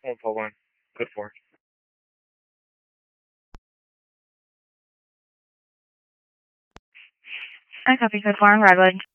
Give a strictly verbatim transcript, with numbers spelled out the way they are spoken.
One four one. Good four. I copy code four on Redwood.